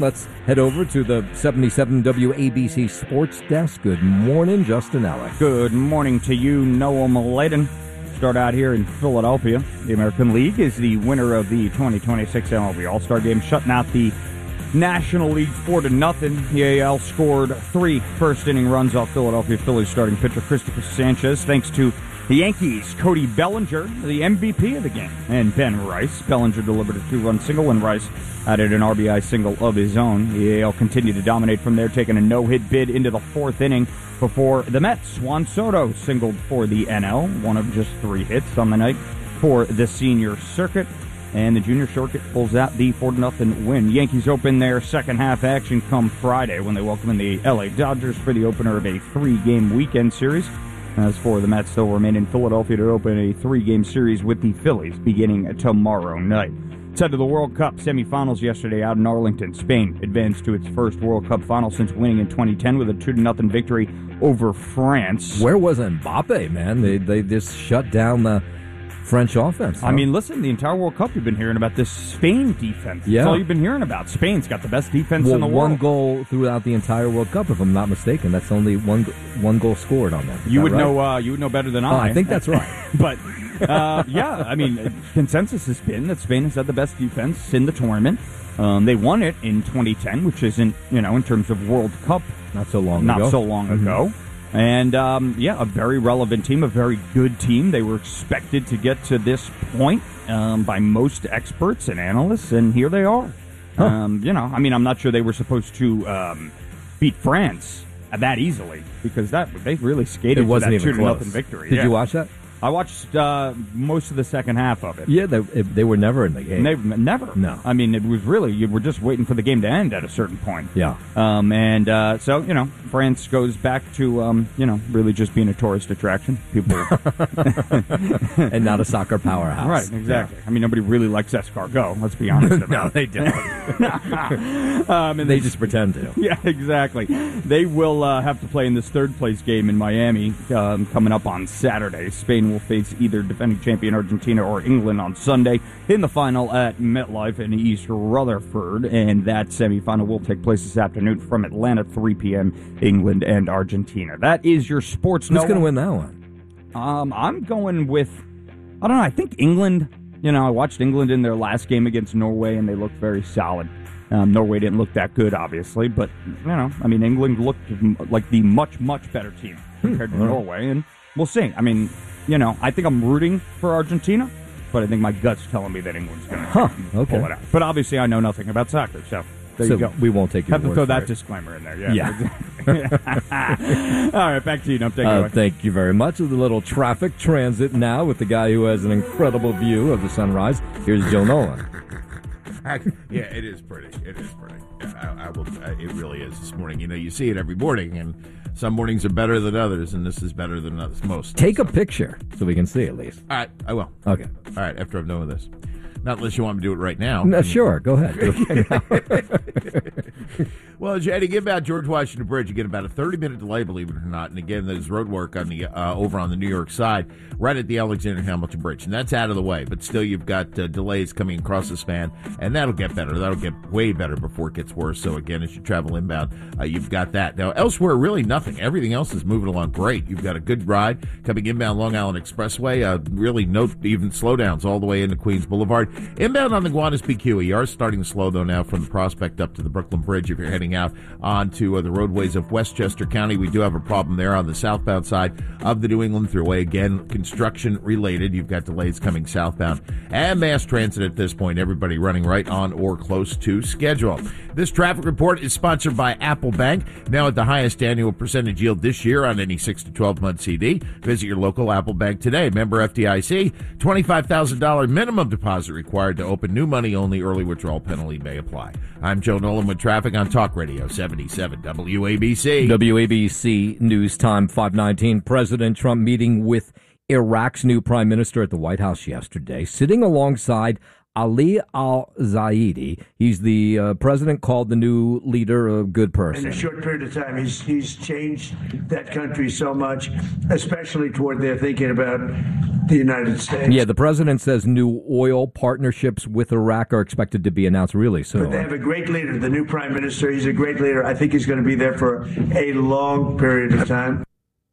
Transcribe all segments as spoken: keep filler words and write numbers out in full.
Let's head over to the seventy-seven W A B C Sports Desk. Good morning, Justin Ellick. Good morning to you, Noam Laden. Start out here in Philadelphia. The American League is the winner of the twenty twenty-six M L B All-Star Game, shutting out the National League four to nothing. The A L scored three first-inning runs off Philadelphia Phillies starting pitcher Christopher Sanchez, thanks to the Yankees' Cody Bellinger, the M V P of the game, and Ben Rice. Bellinger delivered a two-run single, and Rice added an R B I single of his own. The A L continued to dominate from there, taking a no-hit bid into the fourth inning before the Mets. Juan Soto singled for the N L, one of just three hits on the night for the senior circuit. And the junior circuit pulls out the four to nothing win. Yankees open their second-half action come Friday when they welcome in the L A Dodgers for the opener of a three-game weekend series. As for the Mets, they'll remain in Philadelphia to open a three-game series with the Phillies beginning tomorrow night. Let's head to the World Cup semifinals yesterday out in Arlington. Spain advanced to its first World Cup final since winning in twenty ten with a two to nothing victory over France. Where was Mbappe, man? They they just shut down the French offense. Huh? I mean, listen, the entire World Cup you've been hearing about this Spain defense. Yeah. That's all you've been hearing about. Spain's got the best defense well, in the world. One goal throughout the entire World Cup, if I'm not mistaken. That's only one one goal scored on them. Is you would right? know. Uh, you would know better than I. Oh, I think that's right. But uh, yeah, I mean, consensus has been that Spain has had the best defense in the tournament. Um, they won it in twenty ten, which isn't, you know, in terms of World Cup, not so long not ago. so long mm-hmm. ago. And, um, yeah, a very relevant team, a very good team. They were expected to get to this point um, by most experts and analysts, and here they are. Huh. Um, you know, I mean, I'm not sure they were supposed to um, beat France that easily, because that they really skated it wasn't to that even two to close. nothing victory. Did yeah. you watch that? I watched uh, most of the second half of it. Yeah, they, they were never in the game. They, never. No. I mean, it was really, you were just waiting for the game to end at a certain point. Yeah. Um, and uh, so, you know, France goes back to, um, you know, really just being a tourist attraction. People. And not a soccer powerhouse. Right, exactly. Yeah. I mean, nobody really likes escargot, let's be honest about no, it. they don't. um, and they just pretend to. Yeah, exactly. They will uh, have to play in this third-place game in Miami um, coming up on Saturday. Spain will face either defending champion Argentina or England on Sunday in the final at MetLife in East Rutherford, and that semifinal will take place this afternoon from Atlanta, three p.m., England and Argentina. That is your sports. Who's going to win that one? Um, I'm going with, I don't know, I think England. You know, I watched England in their last game against Norway, and they looked very solid. Um, Norway didn't look that good, obviously, but, you know, I mean, England looked like the much, much better team compared hmm, to well. Norway, and we'll see. I mean, you know, I think I'm rooting for Argentina, but I think my gut's telling me that England's going to huh, okay. pull it out. But obviously, I know nothing about soccer, so there so you go. We won't take your Have to word throw for that it. disclaimer in there. Yeah. yeah. All right, back to you, Nump. Take it uh, away. Thank you very much. With a little traffic transit now with the guy who has an incredible view of the sunrise. Here's Joe Nolan. Yeah, it is pretty. It is pretty. I, I will. I, it really is this morning. You know, you see it every morning, and some mornings are better than others, and this is better than others, most. Take a picture so we can see at least. All right, I will. Okay. All right, after I'm done with this. Not unless you want me to do it right now. No, sure, go ahead. Well, as you had to get about George Washington Bridge, you get about a thirty-minute delay, believe it or not. And again, there's road work on the uh, over on the New York side, right at the Alexander Hamilton Bridge, and that's out of the way. But still, you've got uh, delays coming across the span, and that'll get better. That'll get way better before it gets worse. So again, as you travel inbound, uh, you've got that. Now, elsewhere, really nothing. Everything else is moving along great. You've got a good ride coming inbound Long Island Expressway. Uh, really no even slowdowns all the way into Queens Boulevard. Inbound on the Gowanus P Q E, you are starting to slow, though, now from the Prospect up to the Brooklyn Bridge if you're heading out onto uh, the roadways of Westchester County. We do have a problem there on the southbound side of the New England Thruway. Again, construction-related. You've got delays coming southbound. And mass transit at this point. Everybody running right on or close to schedule. This traffic report is sponsored by Apple Bank. Now at the highest annual percentage yield this year on any six to twelve month C D. Visit your local Apple Bank today. Member F D I C. twenty-five thousand dollars minimum deposit required to open. New money only. Early withdrawal penalty may apply. I'm Joe Nolan with traffic on Talk Radio seventy-seven W A B C. W A B C News Time five nineteen. President Trump meeting with Iraq's new prime minister at the White House yesterday, sitting alongside Ali al-Zaidi. He's the uh, president called the new leader a good person. In a short period of time, he's he's changed that country so much, especially toward their thinking about the United States. Yeah, the president says new oil partnerships with Iraq are expected to be announced really soon. But they have a great leader, the new prime minister. He's a great leader. I think he's going to be there for a long period of time.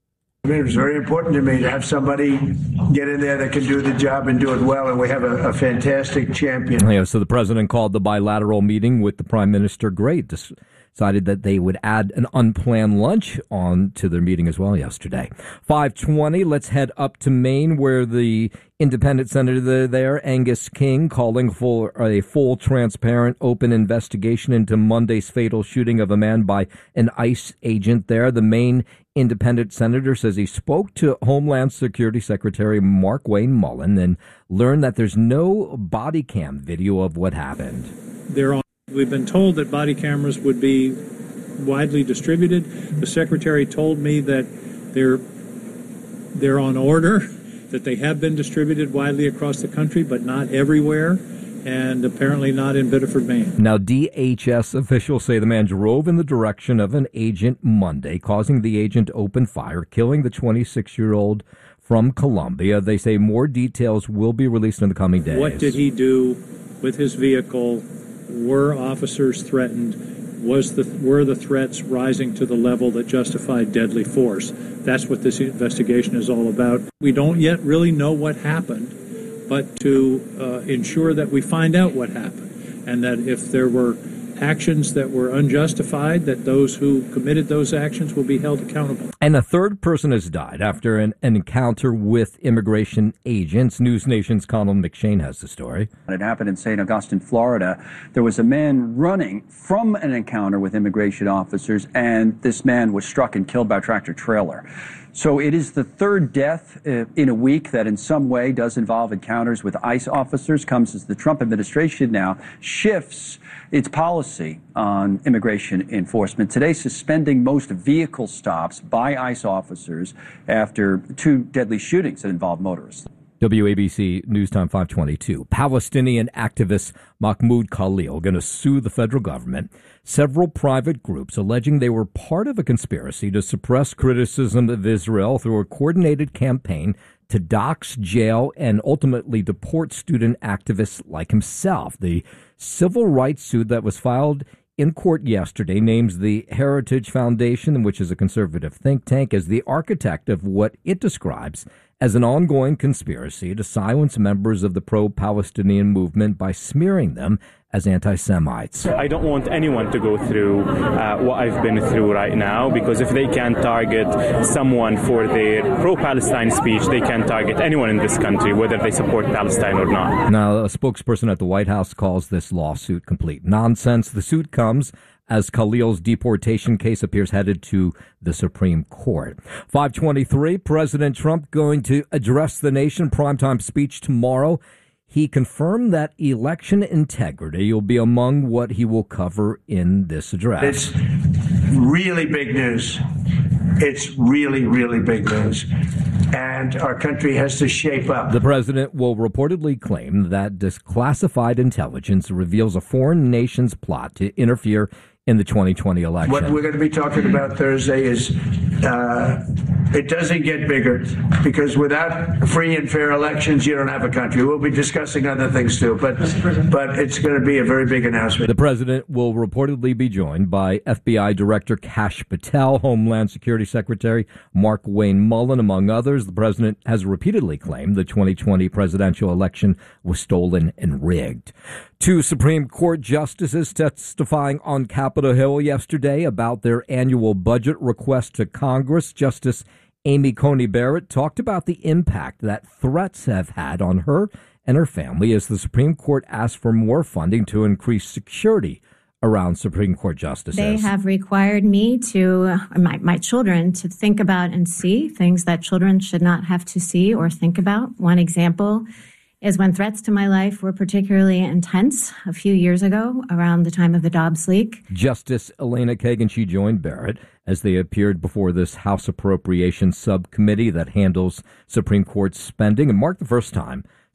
I mean, it was very important to me to have somebody get in there that can do the job and do it well, and we have a, a fantastic champion. Yeah, so the president called the bilateral meeting with the prime minister great. Decided that they would add an unplanned lunch on to their meeting as well yesterday. five twenty, let's head up to Maine, where the independent senator there, Angus King, calling for a full, transparent, open investigation into Monday's fatal shooting of a man by an ICE agent there. The Maine independent senator says he spoke to Homeland Security Secretary Mark Wayne Mullen and learned that there's no body cam video of what happened. They're on. We've been told that body cameras would be widely distributed. The secretary told me that they're they're on order, that they have been distributed widely across the country, but not everywhere, and apparently not in Biddeford, Maine. Now, D H S officials say the man drove in the direction of an agent Monday, causing the agent to open fire, killing the twenty-six-year-old from Columbia. They say more details will be released in the coming days. What did he do with his vehicle? Were officers threatened? Was the were the threats rising to the level that justified deadly force? That's what this investigation is all about. We don't yet really know what happened, but to uh, ensure that we find out what happened, and that if there were actions that were unjustified, that those who committed those actions will be held accountable. And a third person has died after an, an encounter with immigration agents. News Nation's Connell McShane has the story. It happened in Saint Augustine, Florida. There was a man running from an encounter with immigration officers, and this man was struck and killed by a tractor trailer. So it is the third death uh, in a week that in some way does involve encounters with ICE officers, comes as the Trump administration now shifts its policy on immigration enforcement. Today, suspending most vehicle stops by ICE officers after two deadly shootings that involved motorists. W A B C News Time five twenty-two. Palestinian activist Mahmoud Khalil going to sue the federal government. Several private groups alleging they were part of a conspiracy to suppress criticism of Israel through a coordinated campaign to dox, jail, and ultimately deport student activists like himself. The civil rights suit that was filed in court yesterday names the Heritage Foundation, which is a conservative think tank, as the architect of what it describes as an ongoing conspiracy to silence members of the pro-Palestinian movement by smearing them as anti-Semites. I don't want anyone to go through uh, what I've been through right now, because if they can target someone for their pro-Palestine speech, they can target anyone in this country, whether they support Palestine or not. Now, a spokesperson at the White House calls this lawsuit complete nonsense. The suit comes as Khalil's deportation case appears headed to the Supreme Court. five twenty-three, President Trump going to address the nation, primetime speech tomorrow. He confirmed that election integrity will be among what he will cover in this address. It's really big news. It's really, really big news. And our country has to shape up. The president will reportedly claim that declassified intelligence reveals a foreign nation's plot to interfere in the twenty twenty election. What we're going to be talking about Thursday is uh, it doesn't get bigger, because without free and fair elections, you don't have a country. We'll be discussing other things too, but but it's going to be a very big announcement. The president will reportedly be joined by F B I Director Kash Patel, Homeland Security Secretary Mark Wayne Mullen, among others. The president has repeatedly claimed the twenty twenty presidential election was stolen and rigged. Two Supreme Court justices testifying on Capitol Hill yesterday about their annual budget request to Congress. Justice Amy Coney Barrett talked about the impact that threats have had on her and her family as the Supreme Court asked for more funding to increase security around Supreme Court justices. They have required me to, my, my children, to think about and see things that children should not have to see or think about. One example is when threats to my life were particularly intense a few years ago around the time of the Dobbs leak. Justice Elena Kagan, she joined Barrett as they appeared before this House Appropriations Subcommittee that handles Supreme Court spending, and marked the first time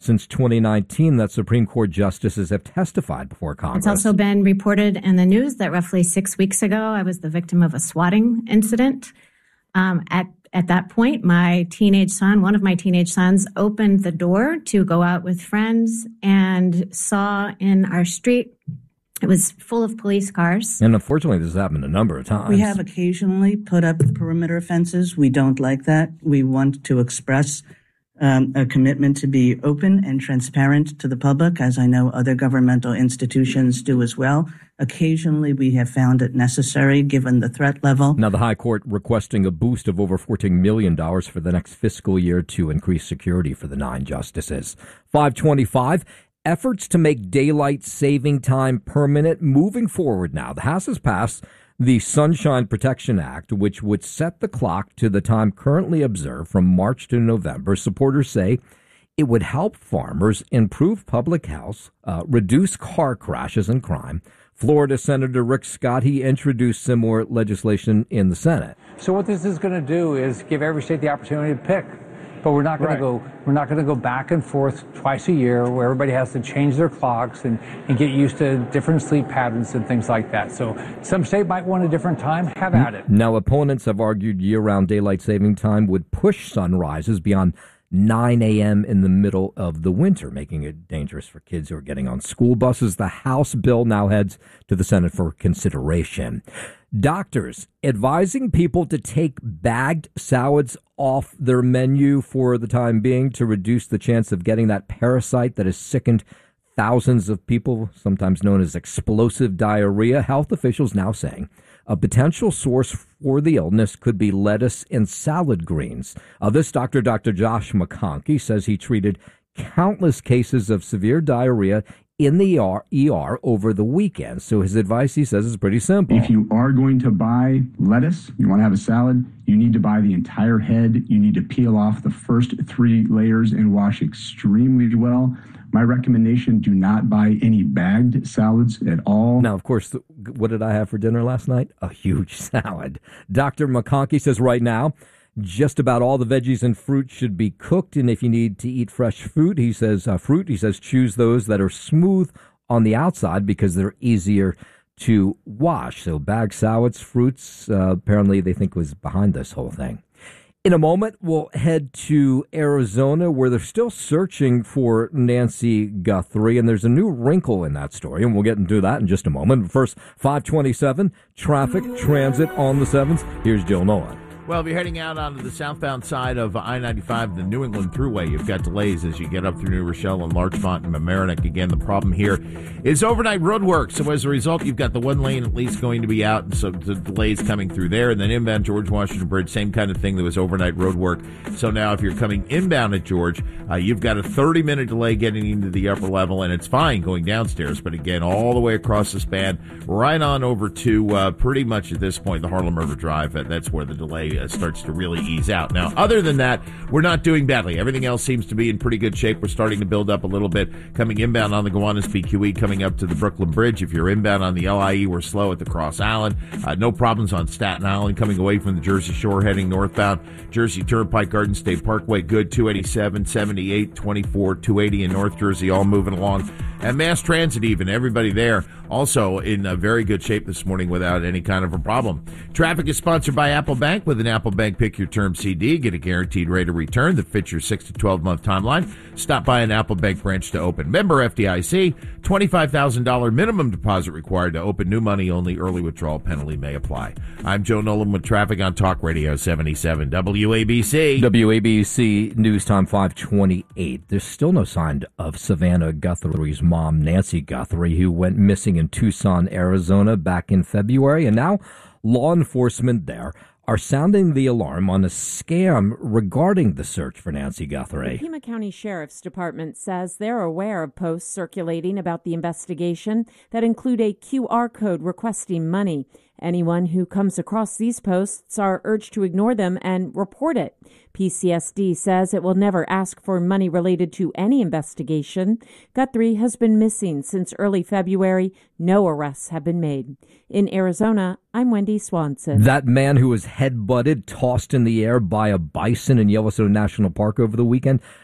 since twenty nineteen that Supreme Court justices have testified before Congress. It's also been reported in the news that roughly six weeks ago, I was the victim of a swatting incident. Um, at At that point, my teenage son, one of my teenage sons, opened the door to go out with friends and saw in our street, it was full of police cars. And unfortunately, this has happened a number of times. We have occasionally put up perimeter fences. We don't like that. We want to express um, a commitment to be open and transparent to the public, as I know other governmental institutions do as well. Occasionally, we have found it necessary given the threat level. Now, the High Court requesting a boost of over fourteen million dollars for the next fiscal year to increase security for the nine justices. five twenty-five, efforts to make daylight saving time permanent moving forward now. The House has passed the Sunshine Protection Act, which would set the clock to the time currently observed from March to November. Supporters say it would help farmers improve public health, uh, reduce car crashes and crime. Florida Senator Rick Scott, he introduced similar legislation in the Senate. So what this is going to do is give every state the opportunity to pick. But we're not going right. to go we're not going to go back and forth twice a year where everybody has to change their clocks and, and get used to different sleep patterns and things like that. So some state might want a different time. Have at it. Now, opponents have argued year-round daylight saving time would push sunrises beyond nine a.m. in the middle of the winter, making it dangerous for kids who are getting on school buses. The House bill now heads to the Senate for consideration. Doctors advising people to take bagged salads off their menu for the time being to reduce the chance of getting that parasite that has sickened thousands of people, sometimes known as explosive diarrhea. Health officials now saying a potential source for the illness could be lettuce and salad greens. Uh, this doctor, Doctor Josh McConkey, says he treated countless cases of severe diarrhea in the E R over the weekend. So his advice, he says, is pretty simple. If you are going to buy lettuce, you want to have a salad, you need to buy the entire head. You need to peel off the first three layers and wash extremely well. My recommendation, do not buy any bagged salads at all. Now, of course, what did I have for dinner last night? A huge salad. Doctor McConkey says right now, just about all the veggies and fruit should be cooked. And if you need to eat fresh fruit, he says, uh, fruit, he says, choose those that are smooth on the outside because they're easier to wash. So bagged salads, fruits, uh, apparently they think was behind this whole thing. In a moment, we'll head to Arizona, where they're still searching for Nancy Guthrie, and there's a new wrinkle in that story, and we'll get into that in just a moment. First, five twenty-seven, traffic, transit on the sevens. Here's Jill Nolan. Well, if you're heading out onto the southbound side of I ninety-five, the New England Thruway, you've got delays as you get up through New Rochelle and Larchmont and Mamaroneck. Again, the problem here is overnight road work. So as a result, you've got the one lane at least going to be out, and so the delays coming through there. And then inbound George Washington Bridge, same kind of thing. There was overnight road work. So now if you're coming inbound at George, uh, you've got a thirty-minute delay getting into the upper level, and it's fine going downstairs. But again, all the way across the span, right on over to uh, pretty much at this point, the Harlem River Drive. Uh, that's where the delay uh, starts to really ease out. Now, other than that, we're not doing badly. Everything else seems to be in pretty good shape. We're starting to build up a little bit. Coming inbound on the Gowanus P Q E, coming up to the Brooklyn Bridge. If you're inbound on the L I E, we're slow at the Cross Island. Uh, no problems on Staten Island. Coming away from the Jersey Shore, heading northbound. Jersey Turnpike, Garden State Parkway, good. two eighty-seven, seventy-eight, twenty-four, two eighty in North Jersey, all moving along. And mass transit even, everybody there also in a very good shape this morning without any kind of a problem. Traffic is sponsored by Apple Bank. With an Apple Bank Pick Your Term C D, get a guaranteed rate of return that fits your six to twelve month timeline. Stop by an Apple Bank branch to open. Member F D I C, twenty-five thousand dollars minimum deposit required to open. New money only. Early withdrawal penalty may apply. I'm Joe Nolan with traffic on Talk Radio seventy-seven W A B C. W A B C News Time five twenty-eight. There's still no sign of Savannah Guthrie's mom, Nancy Guthrie, who went missing in Tucson, Arizona back in February, and now law enforcement there are sounding the alarm on a scam regarding the search for Nancy Guthrie. The Pima County Sheriff's Department says they're aware of posts circulating about the investigation that include a Q R code requesting money. Anyone who comes across these posts are urged to ignore them and report it. P C S D says it will never ask for money related to any investigation. Guthrie has been missing since early February. No arrests have been made. In Arizona, I'm Wendy Swanson. That man who was headbutted, tossed in the air by a bison in Yellowstone National Park over the weekend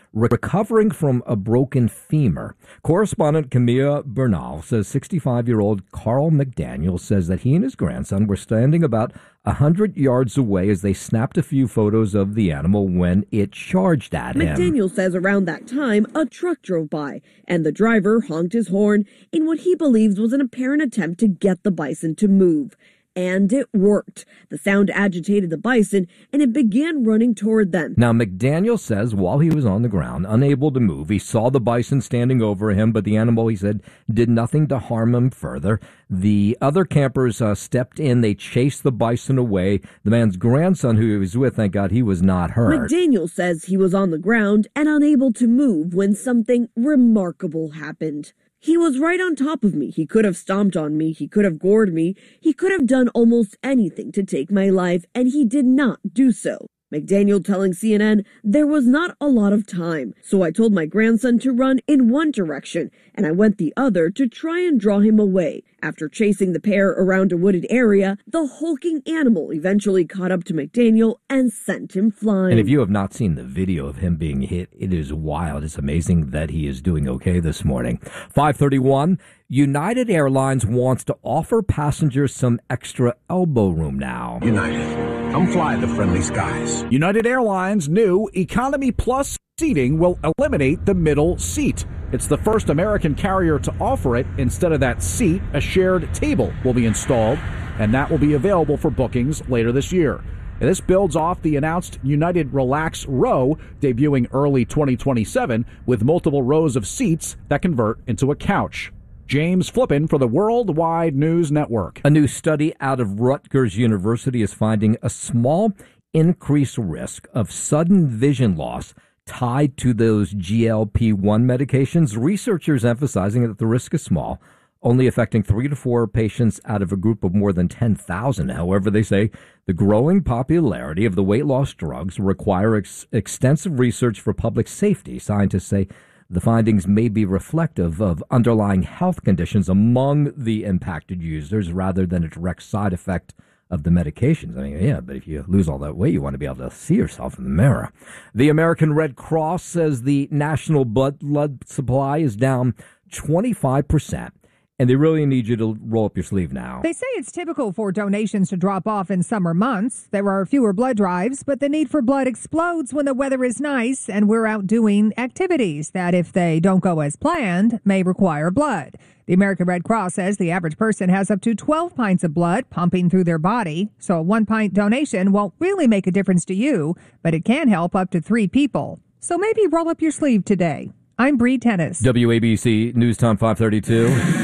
recovering from a broken femur. Correspondent Camilla Bernal says sixty-five-year-old Carl McDaniel says that he and his grandson were standing about one hundred yards away as they snapped a few photos of the animal when it charged at him. McDaniel says around that time, a truck drove by, and the driver honked his horn in what he believes was an apparent attempt to get the bison to move. And it worked. The sound agitated the bison, and it began running toward them. Now, McDaniel says while he was on the ground, unable to move, he saw the bison standing over him, but the animal, he said, did nothing to harm him further. The other campers uh, stepped in. They chased the bison away. The man's grandson, who he was with, thank God he was not hurt. McDaniel says he was on the ground and unable to move when something remarkable happened. He was right on top of me. He could have stomped on me. He could have gored me. He could have done almost anything to take my life, and he did not do so. McDaniel telling C N N, there was not a lot of time, so I told my grandson to run in one direction, and I went the other to try and draw him away. After chasing the pair around a wooded area, the hulking animal eventually caught up to McDaniel and sent him flying. And if you have not seen the video of him being hit, it is wild. It's amazing that he is doing okay this morning. five thirty-one, United Airlines wants to offer passengers some extra elbow room now. United, come fly the friendly skies. United Airlines' new Economy Plus seating will eliminate the middle seat. It's the first American carrier to offer it. Instead of that seat, a shared table will be installed, and that will be available for bookings later this year. And this builds off the announced United Relax Row, debuting early twenty twenty-seven, with multiple rows of seats that convert into a couch. James Flippin for the Worldwide News Network. A new study out of Rutgers University is finding a small increased risk of sudden vision loss tied to those G L P one medications. Researchers emphasizing that the risk is small, only affecting three to four patients out of a group of more than ten thousand. However, they say the growing popularity of the weight loss drugs require ex- extensive research for public safety. Scientists say the findings may be reflective of underlying health conditions among the impacted users rather than a direct side effect of the medications. I mean, yeah, but if you lose all that weight, you want to be able to see yourself in the mirror. The American Red Cross says the national blood, blood supply is down twenty-five percent. And they really need you to roll up your sleeve now. They say it's typical for donations to drop off in summer months. There are fewer blood drives, but the need for blood explodes when the weather is nice and we're out doing activities that, if they don't go as planned, may require blood. The American Red Cross says the average person has up to twelve pints of blood pumping through their body. So a one-pint donation won't really make a difference to you, but it can help up to three people. So maybe roll up your sleeve today. I'm Bree Tennis. W A B C News Time five thirty-two.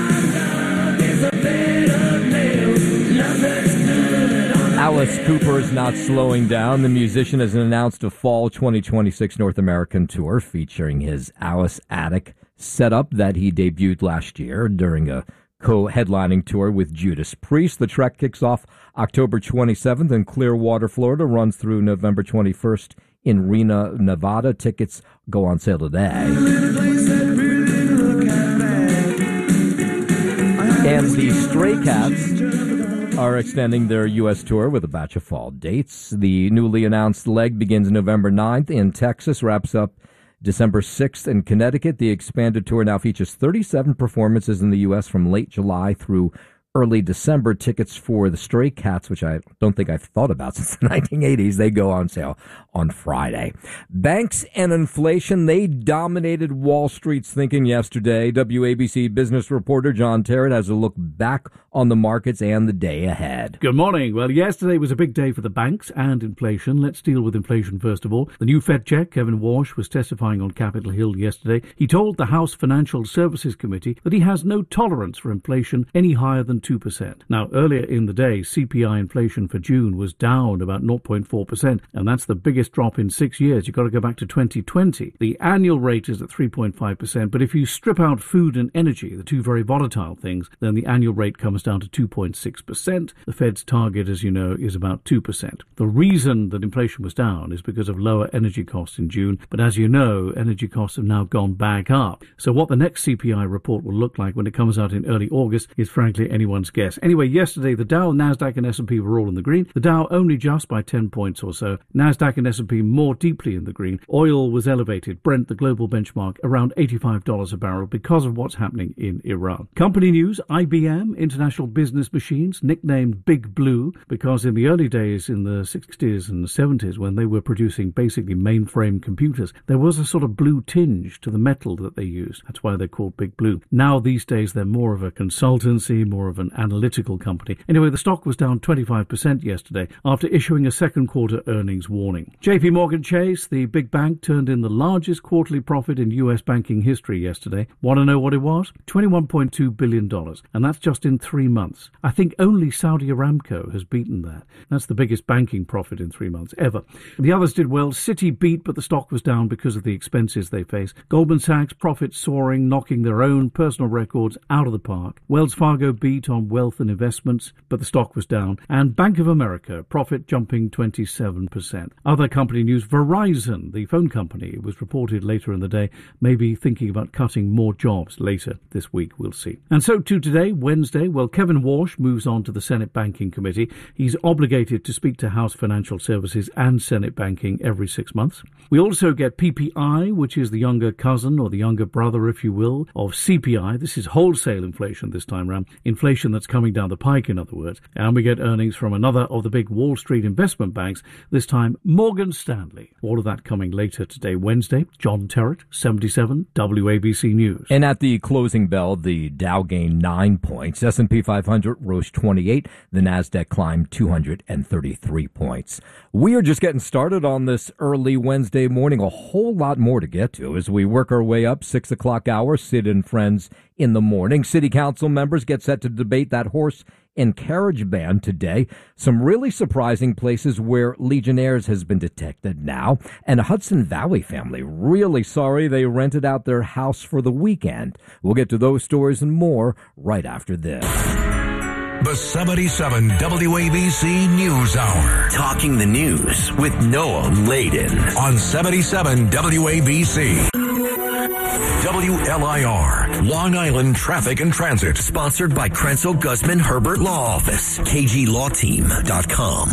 Alice Cooper is not slowing down. The musician has announced a fall twenty twenty-six North American tour featuring his Alice Attic setup that he debuted last year during a co-headlining tour with Judas Priest. The trek kicks off October twenty-seventh in Clearwater, Florida, runs through November twenty-first in Reno, Nevada. Tickets go on sale today. And the Stray Cats are extending their U S tour with a batch of fall dates. The newly announced leg begins November ninth in Texas, wraps up December sixth in Connecticut. The expanded tour now features thirty-seven performances in the U S from late July through early December. Tickets for the Stray Cats, which I don't think I've thought about since the nineteen eighties, they go on sale on Friday. Banks and inflation, they dominated Wall Street's thinking yesterday. W A B C business reporter John Terrett has a look back on the markets and the day ahead. Good morning. Well, yesterday was a big day for the banks and inflation. Let's deal with inflation first of all. The new Fed chair, Kevin Warsh, was testifying on Capitol Hill yesterday. He told the House Financial Services Committee that he has no tolerance for inflation any higher than two percent. Now, earlier in the day, C P I inflation for June was down about zero point four percent, and that's the biggest drop in six years. You've got to go back to twenty twenty. The annual rate is at three point five percent, but if you strip out food and energy, the two very volatile things, then the annual rate comes down to two point six percent. The Fed's target, as you know, is about two percent. The reason that inflation was down is because of lower energy costs in June, but as you know, energy costs have now gone back up. So what the next C P I report will look like when it comes out in early August is frankly anyone anyone's guess. Anyway, yesterday the Dow, Nasdaq and S and P were all in the green. The Dow only just by ten points or so. Nasdaq and S and P more deeply in the green. Oil was elevated. Brent, the global benchmark, around eighty-five dollars a barrel because of what's happening in Iran. Company news, I B M, International Business Machines, nicknamed Big Blue because in the early days in the sixties and the seventies when they were producing basically mainframe computers, there was a sort of blue tinge to the metal that they used. That's why they're called Big Blue. Now these days they're more of a consultancy, more of an analytical company. Anyway, the stock was down twenty-five percent yesterday after issuing a second quarter earnings warning. J P Morgan Chase, the big bank, turned in the largest quarterly profit in U S banking history yesterday. Want to know what it was? twenty-one point two billion dollars. And that's just in three months. I think only Saudi Aramco has beaten that. That's the biggest banking profit in three months ever. The others did well. Citi beat, but the stock was down because of the expenses they face. Goldman Sachs profits soaring, knocking their own personal records out of the park. Wells Fargo beat on wealth and investments, but the stock was down. And Bank of America profit jumping twenty-seven percent. Other company news, Verizon, the phone company, was reported later in the day, maybe thinking about cutting more jobs later this week. We'll see. And so to today, Wednesday, well, Kevin Walsh moves on to the Senate Banking Committee. He's obligated to speak to House Financial Services and Senate Banking every six months. We also get P P I, which is the younger cousin or the younger brother, if you will, of C P I. This is wholesale inflation this time round. Inflation that's coming down the pike, in other words. And we get earnings from another of the big Wall Street investment banks, this time Morgan Stanley. All of that coming later today, Wednesday. John Terrett, seventy-seven W A B C News. And at the closing bell, the Dow gained nine points. S and P five hundred rose twenty-eight. The Nasdaq climbed two hundred thirty-three points. We are just getting started on this early Wednesday morning. A whole lot more to get to as we work our way up. Six o'clock hour, Sid and Friends in the morning. City council members get set to debate that horse and carriage ban today. Some really surprising places where Legionnaires has been detected now. And a Hudson Valley family really sorry they rented out their house for the weekend. We'll get to those stories and more right after this. The seventy-seven W A B C News Hour. Talking the news with Noah Layden. On seventy-seven W A B C. W L I R, Long Island Traffic and Transit. Sponsored by Krenzel Guzman Herbert Law Office. K G law team dot com.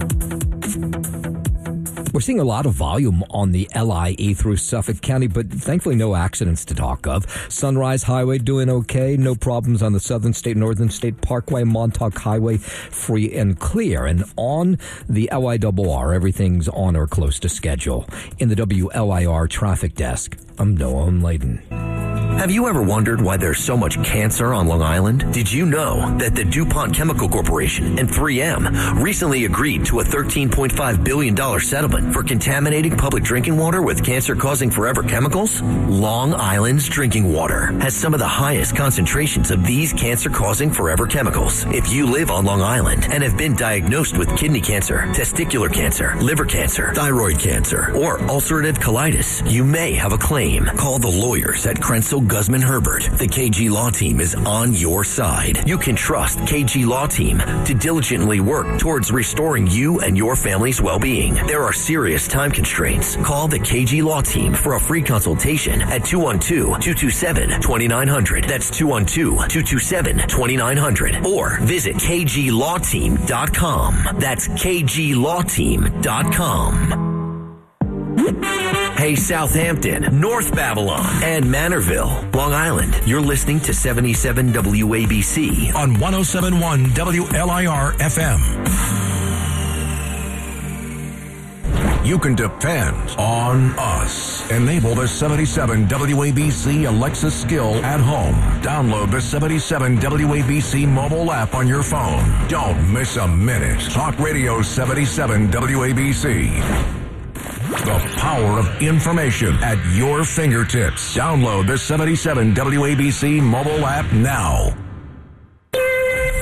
We're seeing a lot of volume on the L I E through Suffolk County, but thankfully no accidents to talk of. Sunrise Highway doing okay. No problems on the Southern State, Northern State Parkway, Montauk Highway, free and clear. And on the L I R R, everything's on or close to schedule. In the W L I R traffic desk, I'm Noah Layden. Have you ever wondered why there's so much cancer on Long Island? Did you know that the DuPont Chemical Corporation and three M recently agreed to a thirteen point five billion dollars settlement for contaminating public drinking water with cancer-causing forever chemicals? Long Island's drinking water has some of the highest concentrations of these cancer-causing forever chemicals. If you live on Long Island and have been diagnosed with kidney cancer, testicular cancer, liver cancer, thyroid cancer, or ulcerative colitis, you may have a claim. Call the lawyers at Krenzel Guzman Herbert. The K G Law Team is on your side. You can trust K G Law Team to diligently work towards restoring you and your family's well-being. There are serious time constraints. Call the K G Law Team for a free consultation at two one two, two two seven, two nine zero zero. That's two one two, two two seven, two nine zero zero. Or visit K G law team dot com. That's K G law team dot com. Hey, Southampton, North Babylon, and Manorville, Long Island. You're listening to seventy-seven W A B C on one oh seven point one W L I R F M. You can depend on us. Enable the seventy-seven W A B C Alexa skill at home. Download the seventy-seven W A B C mobile app on your phone. Don't miss a minute. Talk Radio seventy-seven W A B C. The power of information at your fingertips. Download the seventy-seven W A B C mobile app now.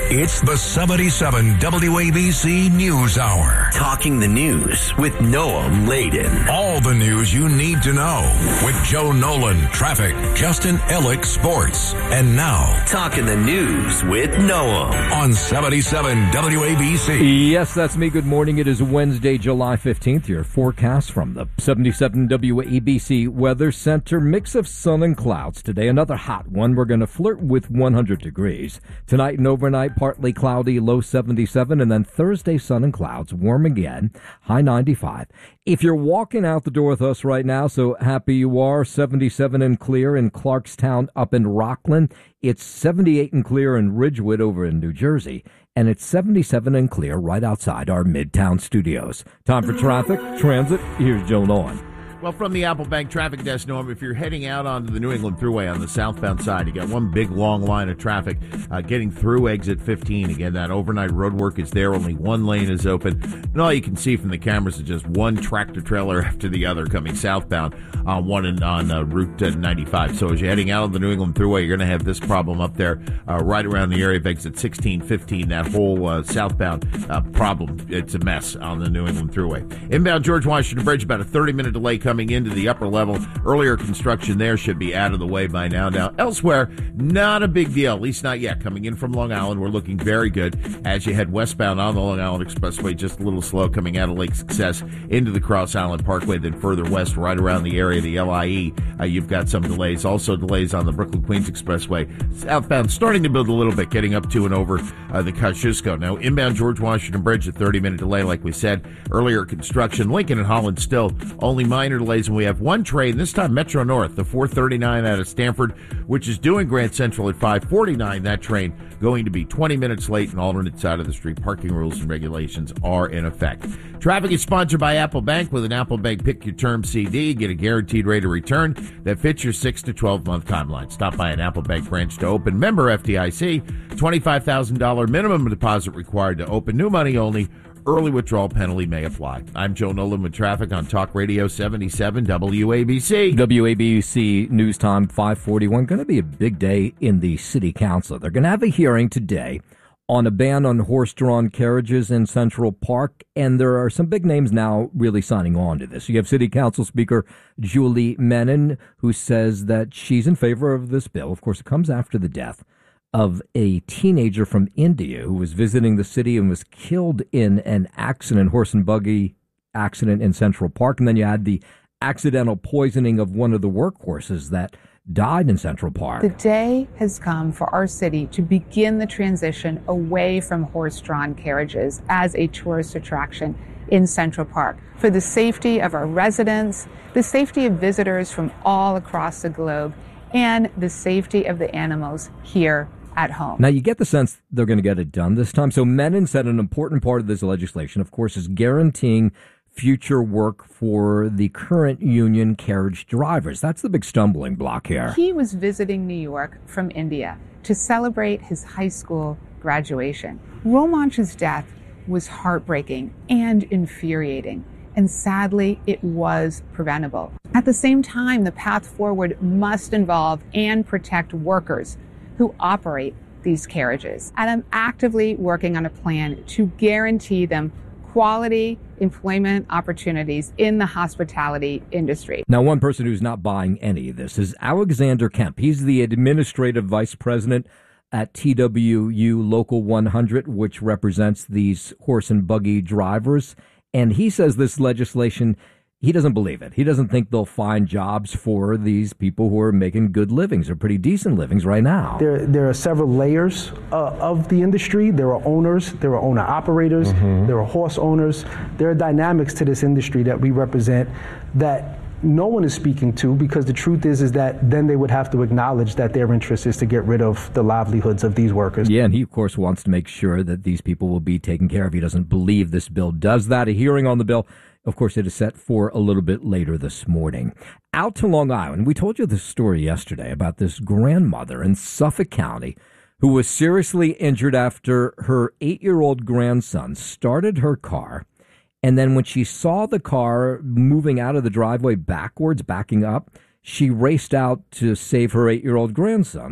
It's the seventy-seven W A B C News Hour. Talking the news with Noam Laden. All the news you need to know with Joe Nolan, traffic, Justin Ellick, sports. And now, Talking the news with Noam on seventy-seven W A B C. Yes, that's me. Good morning. It is Wednesday, July fifteenth. Your forecast from the seventy-seven W A B C Weather Center. Mix of sun and clouds today. Another hot one. We're going to flirt with one hundred degrees. Tonight and overnight, partly cloudy, low seventy-seven, and then Thursday, sun and clouds, warm again, high ninety-five. If you're walking out the door with us right now, so happy you are, seventy-seven and clear in Clarkstown up in Rockland. It's seventy-eight and clear in Ridgewood over in New Jersey, and it's seventy-seven and clear right outside our Midtown studios. Time for traffic, transit. Here's Joe Nolan. Well, from the Apple Bank traffic desk, Norm, if you're heading out onto the New England Thruway on the southbound side, you got one big long line of traffic uh, getting through exit fifteen. Again, that overnight road work is there. Only one lane is open. And all you can see from the cameras is just one tractor trailer after the other coming southbound on one and on uh, Route ninety-five. So as you're heading out on the New England Thruway, you're going to have this problem up there uh, right around the area of exit sixteen, fifteen. That whole uh, southbound uh, problem. It's a mess on the New England Thruway. Inbound George Washington Bridge, about a thirty-minute delay coming into the upper level. Earlier construction there should be out of the way by now. Now, elsewhere, not a big deal, at least not yet. Coming in from Long Island, we're looking very good. As you head westbound on the Long Island Expressway, just a little slow coming out of Lake Success into the Cross Island Parkway, then further west, right around the area of the L I E, uh, you've got some delays. Also delays on the Brooklyn-Queens Expressway. Southbound starting to build a little bit, getting up to and over uh, the Kosciuszko. Now, inbound George Washington Bridge, a thirty-minute delay, like we said. Earlier construction, Lincoln and Holland still only minor delays, and we have one train, this time Metro North, the four thirty-nine out of Stamford, which is doing Grand Central at five forty-nine. That train going to be twenty minutes late, and alternate side of the street. Parking rules and regulations are in effect. Traffic is sponsored by Apple Bank. With an Apple Bank Pick Your Term C D, get a guaranteed rate of return that fits your six to twelve month timeline. Stop by an Apple Bank branch to open. Member F D I C, twenty-five thousand dollars minimum deposit required to open. New money only. Early withdrawal penalty may apply. I'm Joe Nolan with traffic on Talk Radio seventy-seven W A B C. W A B C News Time five forty-one. Going to be a big day in the City Council. They're going to have a hearing today on a ban on horse-drawn carriages in Central Park, and there are some big names now really signing on to this. You have City Council Speaker Julie Menin, who says that she's in favor of this bill. Of course, it comes after the death of a teenager from India who was visiting the city and was killed in an accident, horse and buggy accident in Central Park. And then you had the accidental poisoning of one of the workhorses that died in Central Park. The day has come for our city to begin the transition away from horse-drawn carriages as a tourist attraction in Central Park. For the safety of our residents, the safety of visitors from all across the globe, and the safety of the animals here at home. Now, you get the sense they're going to get it done this time. So Menin said an important part of this legislation, of course, is guaranteeing future work for the current union carriage drivers. That's the big stumbling block here. He was visiting New York from India to celebrate his high school graduation. Romanch's death was heartbreaking and infuriating, and sadly, it was preventable. At the same time, the path forward must involve and protect workers who operate these carriages. And I'm actively working on a plan to guarantee them quality employment opportunities in the hospitality industry. Now, one person who's not buying any of this is Alexander Kemp. He's the administrative vice president at T W U Local one hundred, which represents these horse and buggy drivers. And he says this legislation, he doesn't believe it. He doesn't think they'll find jobs for these people who are making good livings or pretty decent livings right now. There, there are several layers uh, of the industry. There are owners, there are owner operators, mm-hmm. there are horse owners. There are dynamics to this industry that we represent that no one is speaking to, because the truth is is that then they would have to acknowledge that their interest is to get rid of the livelihoods of these workers. Yeah, and he, of course, wants to make sure that these people will be taken care of. He doesn't believe this bill does that. A hearing on the bill, of course, it is set for a little bit later this morning. Out to Long Island, we told you this story yesterday about this grandmother in Suffolk County who was seriously injured after her eight-year-old grandson started her car. And then when she saw the car moving out of the driveway backwards, backing up, she raced out to save her eight-year-old grandson. Like,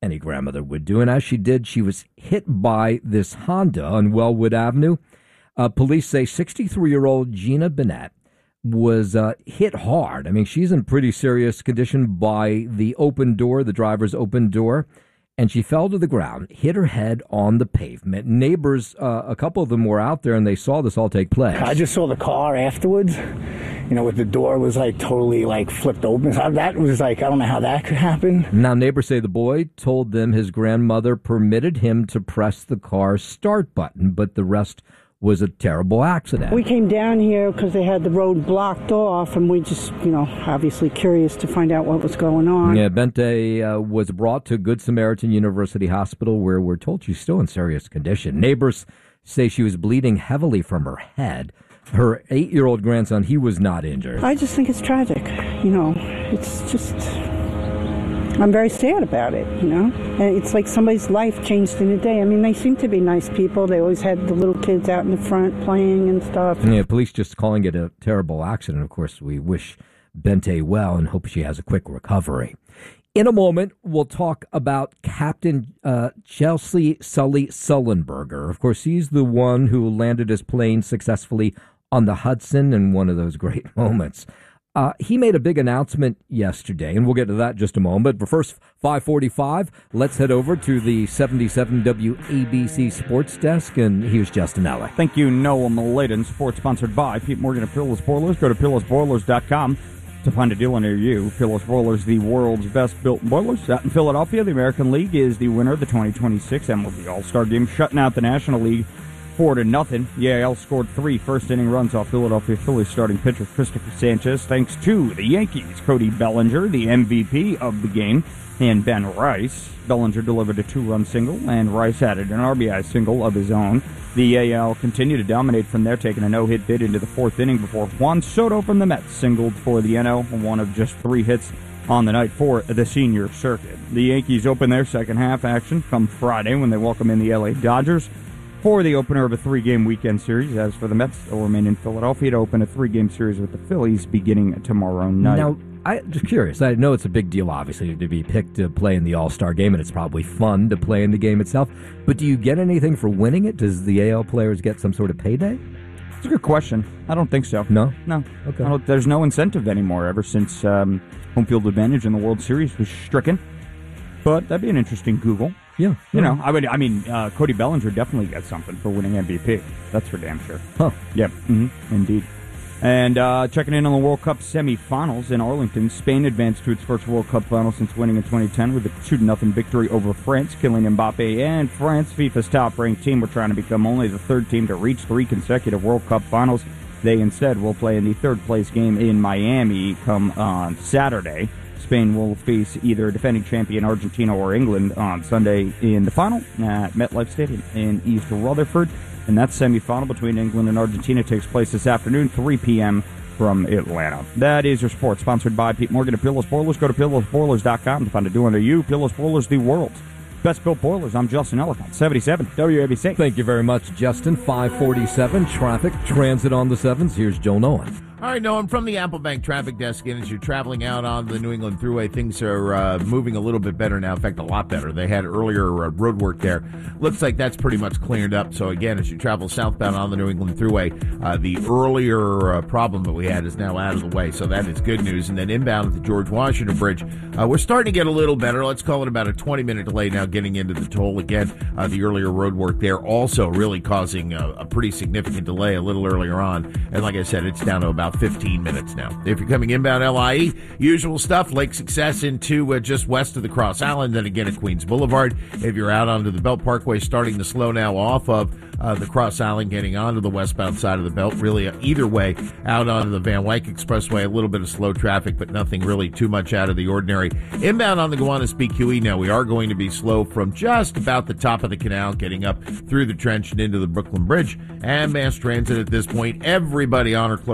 any grandmother would do. And as she did, she was hit by this Honda on Wellwood Avenue. Uh, police say sixty-three-year-old Gina Bennett was uh, hit hard. I mean, she's in pretty serious condition by the open door, the driver's open door. And she fell to the ground, hit her head on the pavement. Neighbors, uh, a couple of them were out there, and they saw this all take place. I just saw the car afterwards, you know, with the door was like totally like flipped open. So that was like, I don't know how that could happen. Now, neighbors say the boy told them his grandmother permitted him to press the car's start button, but the rest was a terrible accident. We came down here because they had the road blocked off, and we just, you know, obviously curious to find out what was going on. Yeah, Bente uh, was brought to Good Samaritan University Hospital, where we're told she's still in serious condition. Neighbors say she was bleeding heavily from her head. Her eight-year-old grandson, he was not injured. I just think it's tragic. You know, it's just... I'm very sad about it, you know. And it's like somebody's life changed in a day. I mean, they seem to be nice people. They always had the little kids out in the front playing and stuff. Yeah, police just calling it a terrible accident. Of course, we wish Bente well and hope she has a quick recovery. In a moment, we'll talk about Captain uh, Chesley Sully Sullenberger. Of course, he's the one who landed his plane successfully on the Hudson in one of those great moments. Uh, he made a big announcement yesterday, and we'll get to that in just a moment. But first, five forty-five, let's head over to the seventy-seven W A B C Sports Desk, and here's Justin Ellick. Thank you, Noah Maladen. Sports sponsored by Pete Morgan of Peerless Boilers. Go to peerless boilers dot com to find a dealer near you. Peerless Boilers, the world's best-built boilers. Out in Philadelphia, the American League is the winner of the twenty twenty-six M L B All-Star Game, shutting out the National League Four to nothing. The A L scored three first-inning runs off Philadelphia Phillies starting pitcher Christopher Sanchez, thanks to the Yankees' Cody Bellinger, the M V P of the game, and Ben Rice. Bellinger delivered a two-run single, and Rice added an R B I single of his own. The A L continued to dominate from there, taking a no-hit bid into the fourth inning before Juan Soto from the Mets singled for the N L, one of just three hits on the night for the senior circuit. The Yankees open their second-half action come Friday when they welcome in the L A Dodgers for the opener of a three-game weekend series. As for the Mets, they'll remain in Philadelphia to open a three-game series with the Phillies beginning tomorrow night. Now, I'm just curious. I know it's a big deal, obviously, to be picked to play in the All-Star Game, and it's probably fun to play in the game itself. But do you get anything for winning it? Does the A L players get some sort of payday? It's a good question. I don't think so. No? No. Okay. I don't, there's no incentive anymore ever since um, home field advantage in the World Series was stricken. But that'd be an interesting Google. Yeah. You know, I would. I mean, uh, Cody Bellinger definitely gets something for winning M V P. That's for damn sure. Huh. Yep. Mm-hmm. Indeed. And uh, checking in on the World Cup semifinals in Arlington, Spain advanced to its first World Cup final since winning in twenty ten with a two to nothing victory over France, killing Mbappe and France, FIFA's top-ranked team, were trying to become only the third team to reach three consecutive World Cup finals. They instead will play in the third-place game in Miami come on Saturday. Spain will face either defending champion Argentina or England on Sunday in the final at MetLife Stadium in East Rutherford. And that semifinal between England and Argentina takes place this afternoon, three p.m. from Atlanta. That is your sports, sponsored by Pete Morgan of Peerless Boilers. Go to peerless boilers dot com to find a deal under you. Peerless Boilers, the world's best-built boilers. I'm Justin Ellicott, seventy-seven W A B C. Thank you very much, Justin. five forty-seven, traffic, transit on the sevens. Here's Joe Nolan. All right, Noam, from the Apple Bank traffic desk, and as you're traveling out on the New England Thruway, things are uh, moving a little bit better now. In fact, a lot better. They had earlier uh, road work there. Looks like that's pretty much cleared up. So, again, as you travel southbound on the New England Thruway, uh, the earlier uh, problem that we had is now out of the way. So that is good news. And then inbound at the George Washington Bridge, uh, we're starting to get a little better. Let's call it about a twenty-minute delay now getting into the toll. Again, uh, the earlier road work there also really causing a, a pretty significant delay a little earlier on. And like I said, it's down to about fifteen minutes now. If you're coming inbound L I E, usual stuff, Lake Success into uh, just west of the Cross Island, then again at Queens Boulevard. If you're out onto the Belt Parkway, starting to slow now off of uh, the Cross Island, getting onto the westbound side of the Belt. Really, uh, either way, out onto the Van Wyck Expressway, a little bit of slow traffic, but nothing really too much out of the ordinary. Inbound on the Gowanus B Q E now, we are going to be slow from just about the top of the canal, getting up through the trench and into the Brooklyn Bridge. And mass transit at this point, everybody on or close to schedule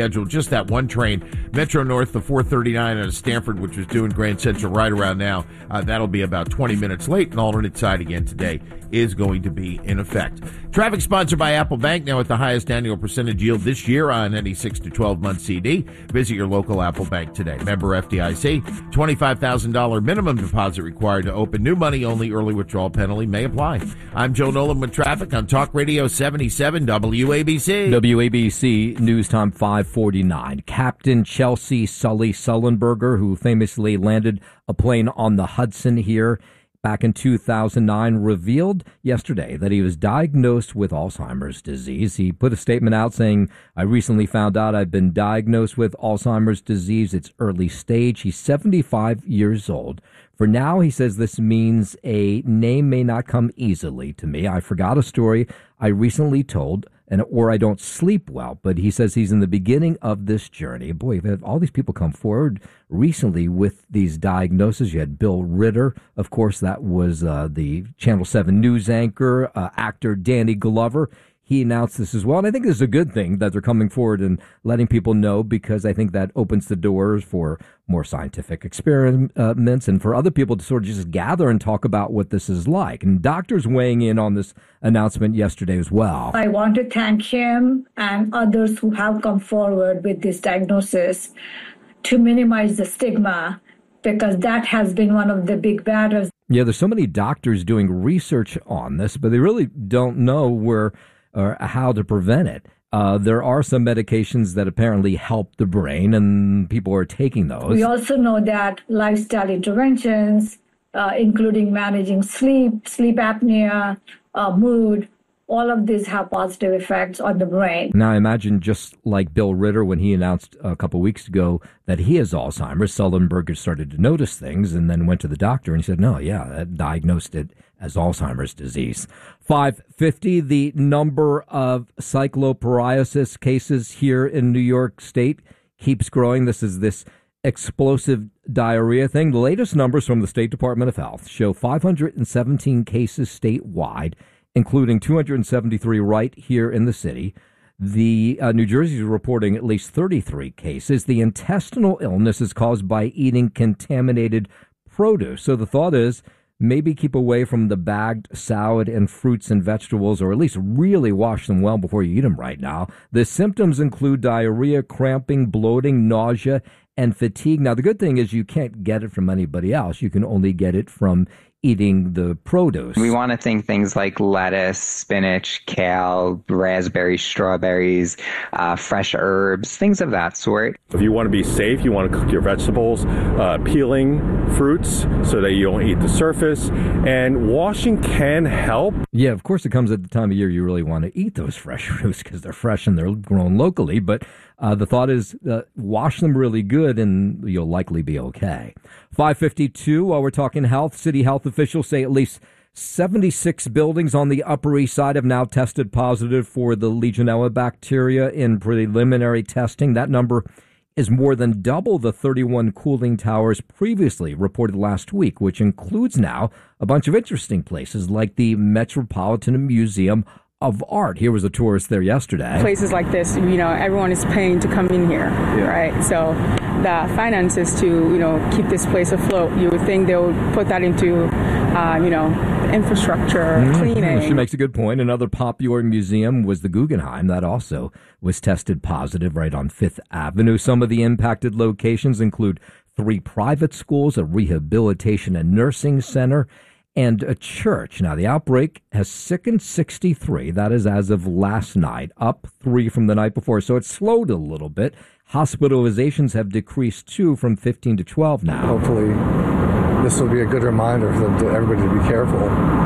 schedule. Just that one train, Metro North, the four thirty-nine out of Stanford, which was due in Grand Central right around now. Uh, that'll be about twenty minutes late. An alternate side again today is going to be in effect. Traffic sponsored by Apple Bank, now at the highest annual percentage yield this year on any six to twelve month C D. Visit your local Apple Bank today. Member F D I C, twenty-five thousand dollars minimum deposit required to open. New money only. Early withdrawal penalty may apply. I'm Joe Nolan with traffic on Talk Radio seventy-seven W A B C. W A B C News Time five forty-nine. Captain Chelsea Sully Sullenberger, who famously landed a plane on the Hudson here back in two thousand nine, revealed yesterday that he was diagnosed with Alzheimer's disease. He put a statement out saying, I recently found out I've been diagnosed with Alzheimer's disease. It's early stage. He's seventy-five years old. For now, he says this means a name may not come easily to me. I forgot a story I recently told, and or I don't sleep well. But he says he's in the beginning of this journey. Boy, you've had all these people come forward recently with these diagnoses. You had Bill Ritter, of course, that was uh, the Channel seven news anchor, uh, actor Danny Glover. He announced this as well, and I think this is a good thing that they're coming forward and letting people know, because I think that opens the doors for more scientific experiments and for other people to sort of just gather and talk about what this is like. And doctors weighing in on this announcement yesterday as well. I want to thank him and others who have come forward with this diagnosis to minimize the stigma, because that has been one of the big battles. Yeah, there's so many doctors doing research on this, but they really don't know where or how to prevent it. Uh, there are some medications that apparently help the brain, and people are taking those. We also know that lifestyle interventions, uh, including managing sleep, sleep apnea, uh, mood, all of these have positive effects on the brain. Now, I imagine just like Bill Ritter, when he announced a couple of weeks ago that he has Alzheimer's, Sullenberger started to notice things and then went to the doctor and he said, no, yeah, that diagnosed it as Alzheimer's disease. five fifty, the number of cyclopsoriasis cases here in New York State keeps growing. This is this explosive diarrhea thing. The latest numbers from the State Department of Health show five hundred seventeen cases statewide, including two hundred seventy-three right here in the city. The uh, New Jersey is reporting at least thirty-three cases. The intestinal illness is caused by eating contaminated produce. So the thought is, maybe keep away from the bagged salad and fruits and vegetables, or at least really wash them well before you eat them right now. The symptoms include diarrhea, cramping, bloating, nausea, and fatigue. Now, the good thing is you can't get it from anybody else. You can only get it from eating the produce. We want to think things like lettuce, spinach, kale, raspberries, strawberries, uh, fresh herbs, things of that sort. If you want to be safe, you want to cook your vegetables, uh, peeling fruits so that you don't eat the surface, and washing can help. Yeah, of course it comes at the time of year you really want to eat those fresh fruits because they're fresh and they're grown locally, but uh, the thought is uh, wash them really good and you'll likely be okay. five fifty-two, while we're talking health, city health officials say at least seventy-six buildings on the Upper East Side have now tested positive for the Legionella bacteria in preliminary testing. That number is more than double the thirty-one cooling towers previously reported last week, which includes now a bunch of interesting places like the Metropolitan Museum of Art. Here was a tourist there yesterday. Places like this, you know, everyone is paying to come in here, yeah. right? So the finances to, you know, keep this place afloat, you would think they would put that into, uh, you know, infrastructure, mm-hmm. cleaning. She makes a good point. Another popular museum was the Guggenheim. That also was tested positive right on Fifth Avenue. Some of the impacted locations include three private schools, a rehabilitation and nursing center, and a church. Now, the outbreak has sickened sixty-three. That is as of last night, up three from the night before. So it's slowed a little bit. Hospitalizations have decreased, too, from fifteen to twelve now. Hopefully, this will be a good reminder for them to, everybody to be careful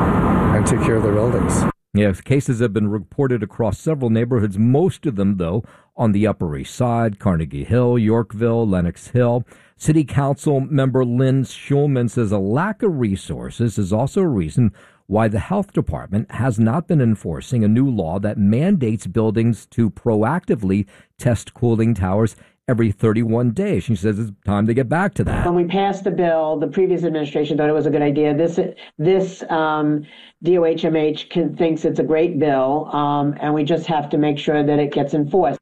and take care of their buildings. Yes, cases have been reported across several neighborhoods, most of them, though, on the Upper East Side, Carnegie Hill, Yorkville, Lenox Hill. City Council member Lynn Schulman says a lack of resources is also a reason why the health department has not been enforcing a new law that mandates buildings to proactively test cooling towers every thirty-one days. She says it's time to get back to that. When we passed the bill, the previous administration thought it was a good idea. This this um, D O H M H can, thinks it's a great bill, um, and we just have to make sure that it gets enforced.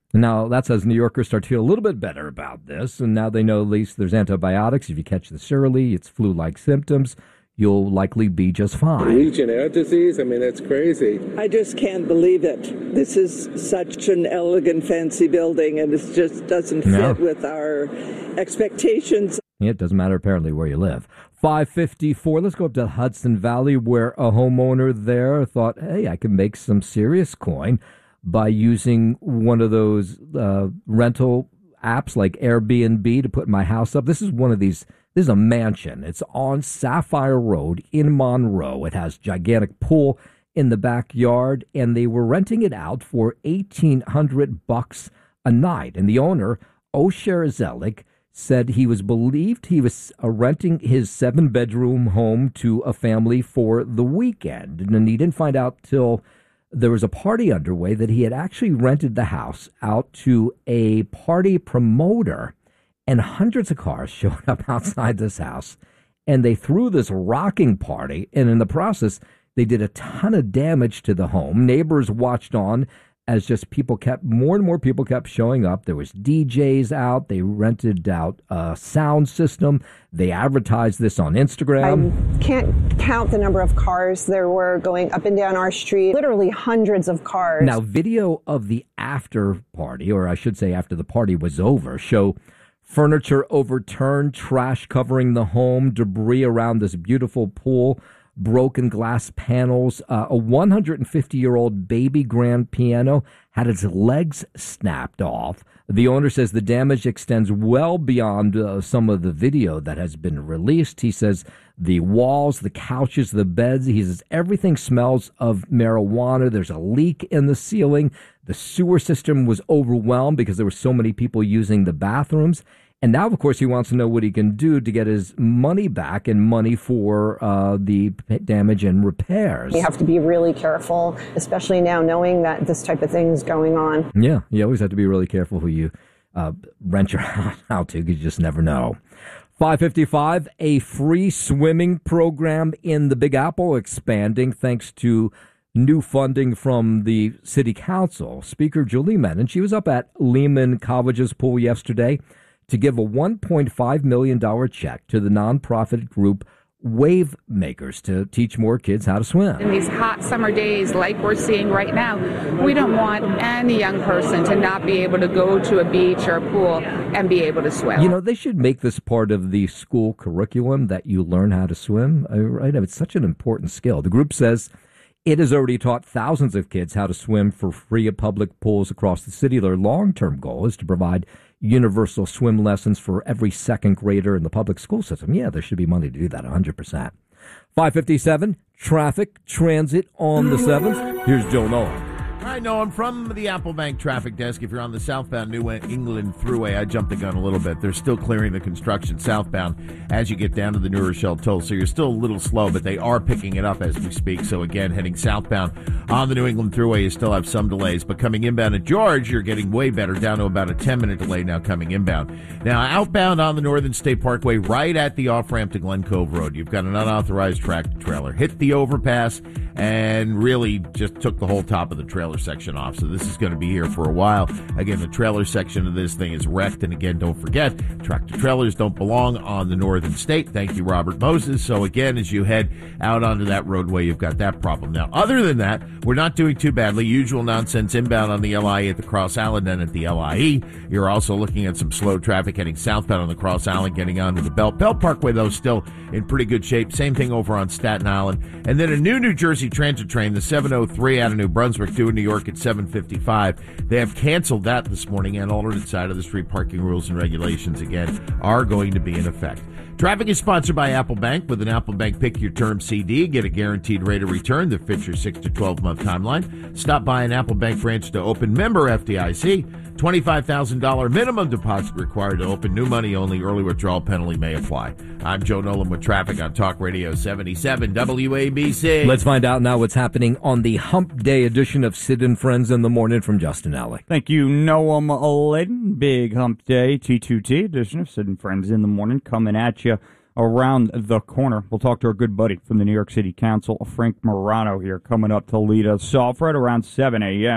Now, that says New Yorkers start to feel a little bit better about this, and now they know at least there's antibiotics. If you catch this early, it's flu-like symptoms, you'll likely be just fine. Legionnaire disease? I mean, that's crazy. I just can't believe it. This is such an elegant, fancy building, and it just doesn't fit No. with our expectations. Yeah, it doesn't matter apparently where you live. five fifty-four, let's go up to Hudson Valley, where a homeowner there thought, hey, I can make some serious coin by using one of those uh, rental apps like Airbnb to put my house up. This is one of these, this is a mansion. It's on Sapphire Road in Monroe. It has gigantic pool in the backyard, and they were renting it out for eighteen hundred bucks a night. And the owner, Osher Zelik, said he was believed he was uh, renting his seven-bedroom home to a family for the weekend. And he didn't find out till there was a party underway that he had actually rented the house out to a party promoter, and hundreds of cars showed up outside this house, and they threw this rocking party, and in the process, they did a ton of damage to the home. Neighbors watched on as just people kept, more and more people kept showing up. There was D Js out. They rented out a sound system. They advertised this on Instagram. I can't count the number of cars there were going up and down our street, literally hundreds of cars. Now, video of the after party, or I should say after the party was over, show furniture overturned, trash covering the home, debris around this beautiful pool, broken glass panels. Uh, a one hundred fifty-year-old baby grand piano had its legs snapped off. The owner says the damage extends well beyond uh, some of the video that has been released. He says the walls, the couches, the beds, he says everything smells of marijuana. There's a leak in the ceiling. The sewer system was overwhelmed because there were so many people using the bathrooms. And now, of course, he wants to know what he can do to get his money back and money for uh, the damage and repairs. You have to be really careful, especially now knowing that this type of thing is going on. Yeah, you always have to be really careful who you uh, rent your house out to, because you just never know. five fifty-five, a free swimming program in the Big Apple expanding thanks to new funding from the city council. Speaker Julie Menon, she was up at Lehman College's pool yesterday to give a one point five million dollars check to the nonprofit group Wave Makers to teach more kids how to swim. In these hot summer days like we're seeing right now, we don't want any young person to not be able to go to a beach or a pool and be able to swim. You know, they should make this part of the school curriculum that you learn how to swim. Right? It's such an important skill. The group says it has already taught thousands of kids how to swim for free at public pools across the city. Their long-term goal is to provide universal swim lessons for every second grader in the public school system. Yeah, there should be money to do that, one hundred percent. five fifty-seven, traffic, transit on the seventh. Here's Joe Nolan. All right, Noam, from the Apple Bank traffic desk, if you're on the southbound New England Thruway, I jumped the gun a little bit. They're still clearing the construction southbound as you get down to the New Rochelle toll, so you're still a little slow, but they are picking it up as we speak. So again, heading southbound on the New England Thruway, you still have some delays, but coming inbound at George, you're getting way better, down to about a ten-minute delay now coming inbound. Now, outbound on the Northern State Parkway, right at the off-ramp to Glen Cove Road, you've got an unauthorized tractor trailer. Hit the overpass and really just took the whole top of the trailer section off. So this is going to be here for a while. Again, the trailer section of this thing is wrecked. And again, don't forget, tractor trailers don't belong on the Northern State. Thank you, Robert Moses. So again, as you head out onto that roadway, you've got that problem. Now, other than that, we're not doing too badly. Usual nonsense inbound on the L I E at the Cross Island and at the L I E. You're also looking at some slow traffic heading southbound on the Cross Island, getting onto the Belt. Belt Parkway, though, still in pretty good shape. Same thing over on Staten Island. And then a new New Jersey Transit train, the seven oh three out of New Brunswick, due in New York at seven fifty-five. They have canceled that this morning, and alternate side of the street parking rules and regulations, again, are going to be in effect. Traffic is sponsored by Apple Bank. With an Apple Bank Pick Your Term C D, get a guaranteed rate of return that fits your six to twelve month timeline. Stop by an Apple Bank branch to open. Member F D I C. twenty-five thousand dollars minimum deposit required to open. New money only. Early withdrawal penalty may apply. I'm Joe Nolan with traffic on Talk Radio seventy-seven W A B C. Let's find out now what's happening on the Hump Day edition of Sid and Friends in the Morning from Justin Alley. Thank you, Noam Layden. Big Hump Day, T two T edition of Sid and Friends in the Morning, coming at you around the corner. We'll talk to our good buddy from the New York City Council, Frank Morano, here, coming up to lead us off right around seven a.m.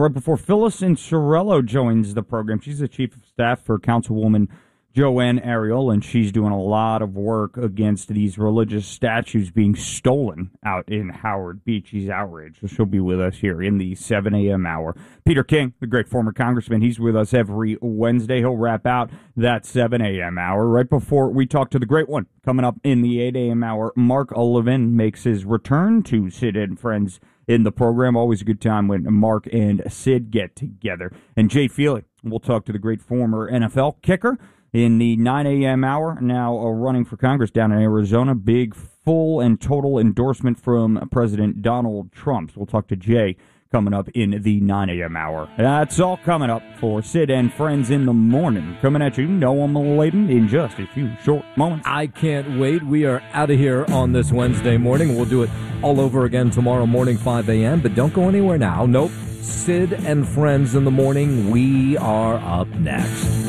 Right before Phyllis Insurello joins the program. She's the chief of staff for Councilwoman Joanne Ariel, and she's doing a lot of work against these religious statues being stolen out in Howard Beach. She's outraged. So she'll be with us here in the seven a.m. hour. Peter King, the great former congressman, he's with us every Wednesday. He'll wrap out that seven a.m. hour. Right before we talk to the great one, coming up in the eight a.m. hour, Mark Levin makes his return to Sid and Friends in the program. Always a good time when Mark and Sid get together. And Jay Feely, we'll talk to the great former N F L kicker in the nine a.m. hour, now uh, running for Congress down in Arizona. Big, full, and total endorsement from President Donald Trump. So we'll talk to Jay coming up in the nine a.m. hour. That's all coming up for Sid and Friends in the morning. Coming at you, Noam Laden, in just a few short moments. I can't wait. We are out of here on this Wednesday morning. We'll do it all over again tomorrow morning, five a.m., but don't go anywhere now. Nope. Sid and Friends in the morning. We are up next.